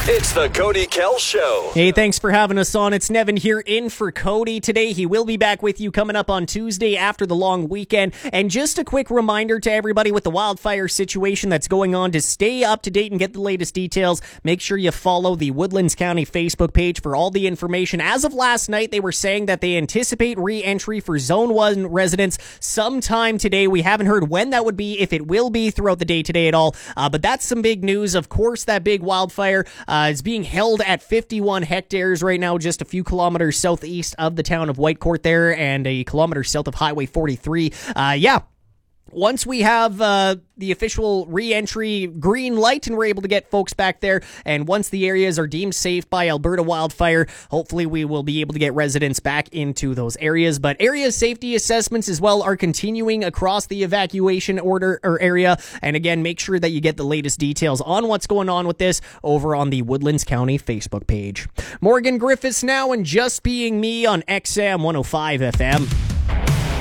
It's the Cody Kell Show. Hey, thanks for having us on. It's Nevin here in for Cody today. He will be back with you coming up on Tuesday after the long weekend. And just a quick reminder to everybody with the wildfire situation that's going on to stay up to date and get the latest details. Make sure you follow the Woodlands County Facebook page for all the information. As of last night, they were saying that they anticipate re-entry for Zone 1 residents sometime today. We haven't heard when that would be, if it will be throughout the day today at all. But that's some big news. Of course, that big wildfire is being held at 51 hectares right now, just a few kilometers southeast of the town of Whitecourt there, and a kilometer south of Highway 43. Once we have the official re-entry green light and we're able to get folks back there, and once the areas are deemed safe by Alberta Wildfire, hopefully we will be able to get residents back into those areas. But area safety assessments as well are continuing across the evacuation order or area. And again, make sure that you get the latest details on what's going on with this over on the Woodlands County Facebook page. Morgan Griffiths now, and Just Being Me on XM 105 FM.